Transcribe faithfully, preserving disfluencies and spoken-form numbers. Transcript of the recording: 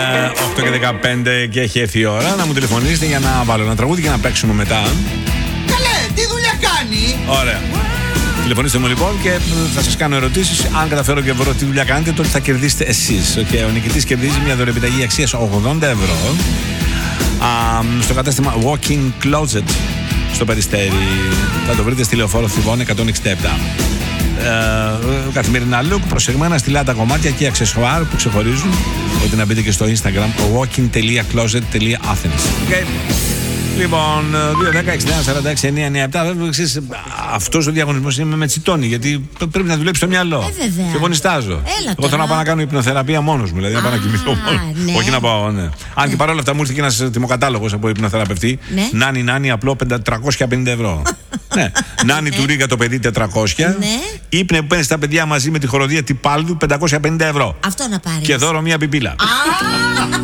οκτώ και δεκαπέντε και έχει έρθει η ώρα να μου τηλεφωνήσετε για να βάλω ένα τραγούδι και να παίξουμε μετά. Καλέ, τι δουλειά κάνει. Ωραία. Τηλεφωνήστε μου λοιπόν και θα σας κάνω ερωτήσεις. Αν καταφέρω και βρω τι δουλειά κάνετε, τότε θα κερδίσετε εσείς. Και ο νικητής κερδίζει μια δωρεοπιταγή αξίας ογδόντα ευρώ α, στο κατάστημα Walk-in Closet στο Περιστέρι. Θα το βρείτε στη Λεωφόρο Θηβών εκατόν εξήντα επτά. Ε, καθημερινά look, προσεγμένα στυλά τα κομμάτια και αξεσουάρ που ξεχωρίζουν. Μπορείτε να μπείτε και στο Instagram walking τελεία closet τελεία athens. Okay. Λοιπόν, δύο δέκα εξήντα ένα σαράντα έξι εννιακόσια ενενήντα επτά. Βέβαια, ξέρεις, αυτός ο διαγωνισμός είναι με τσιτώνει, γιατί πρέπει να δουλέψει το μυαλό. Ε, βέβαια. Και εγώ νιστάζω. Εγώ θέλω να πάω να κάνω υπνοθεραπεία μόνος μου, δηλαδή να πάω να κοιμηθώ μόνος. Ναι. Όχι να πάω, ναι. Αν και παρόλα αυτά μου ήρθε και ένας τιμοκατάλογος από υπνοθεραπευτή. Ναι. Νάνι, νάνι, απλό τριακόσια πενήντα ευρώ. Ναι. Νάνι του Ρίγα το παιδί τετρακόσια. Ναι. Ύπνε που παίρνει στα παιδιά μαζί με τη χοροδία Τιπάλδου πεντακόσια πενήντα ευρώ. Αυτό να πάρει. Και δώρο μία πιπίλα.